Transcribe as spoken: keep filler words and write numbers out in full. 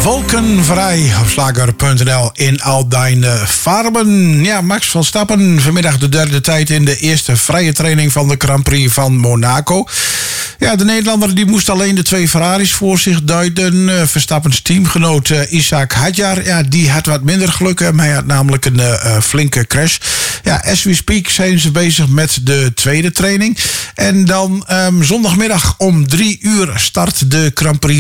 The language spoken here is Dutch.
Wolkenvrij op slager punt n l in Aldijn Farben. Ja, Max Verstappen vanmiddag de derde tijd in de eerste vrije training van de Grand Prix van Monaco. Ja, de Nederlander die moest alleen de twee Ferraris voor zich duiden. Verstappens teamgenoot uh, Ishaq Hadjar, ja, die had wat minder geluk. Maar hij had namelijk een uh, flinke crash. Ja, as we speak zijn ze bezig met de tweede training. En dan um, zondagmiddag om drie uur start de Grand Prix